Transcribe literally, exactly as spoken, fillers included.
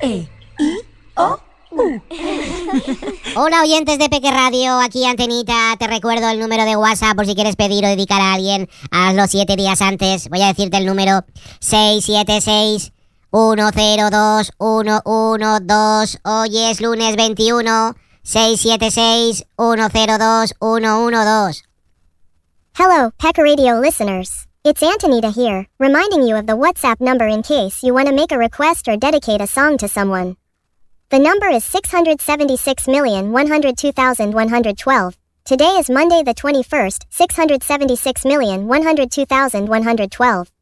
E, I, O, U. Hola oyentes de Peque Radio, aquí Antenita. Te recuerdo el número de WhatsApp por si quieres pedir o dedicar a alguien. Hazlo siete días antes. Voy a decirte el número seis siete seis, uno cero dos, uno uno dos. Hoy es lunes veintiuno. seis siete seis, uno cero dos, uno uno dos. Hello, Pecker Radio listeners. It's Antonita here, reminding you of the WhatsApp number in case you want to make a request or dedicate a song to someone. The number is six seven six, one oh two, one one two. Today is Monday the twenty-first, six seven six, one oh two, one one two.